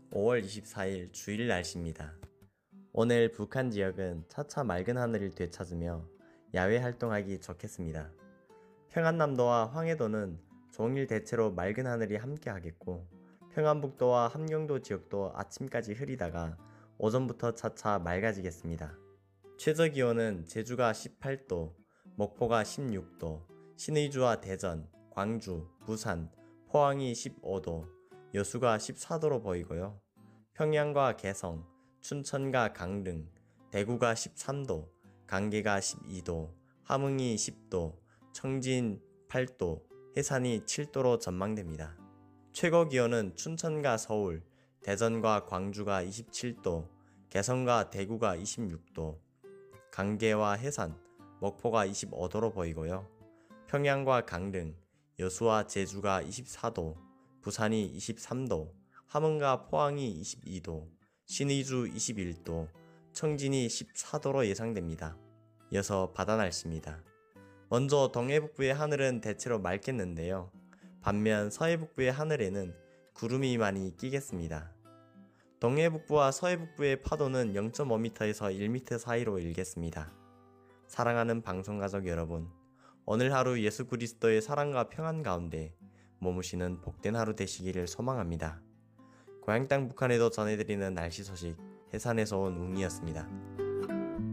5월 24일 주일 날씨입니다. 오늘 북한 지역은 차차 맑은 하늘을 되찾으며 야외 활동하기 좋겠습니다. 평안남도와 황해도는 종일 대체로 맑은 하늘이 함께하겠고, 평안북도와 함경도 지역도 아침까지 흐리다가 오전부터 차차 맑아지겠습니다. 최저기온은 제주가 18도, 목포가 16도, 신의주와 대전, 광주, 부산, 포항이 15도, 여수가 14도로 보이고요. 평양과 개성, 춘천과 강릉, 대구가 13도, 강계가 12도, 함흥이 10도, 청진 8도, 해산이 7도로 전망됩니다. 최고 기온은 춘천과 서울, 대전과 광주가 27도, 개성과 대구가 26도, 강계와 해산, 목포가 25도로 보이고요. 평양과 강릉, 여수와 제주가 24도, 부산이 23도, 함흥과 포항이 22도, 신의주 21도, 청진이 14도로 예상됩니다. 이어서 바다 날씨입니다. 먼저 동해북부의 하늘은 대체로 맑겠는데요. 반면 서해북부의 하늘에는 구름이 많이 끼겠습니다. 동해북부와 서해북부의 파도는 0.5m에서 1m 사이로 일겠습니다. 사랑하는 방송가족 여러분, 오늘 하루 예수 그리스도의 사랑과 평안 가운데 머무시는 복된 하루 되시기를 소망합니다. 고향 땅 북한에도 전해드리는 날씨 소식, 해산에서 온 웅이었습니다.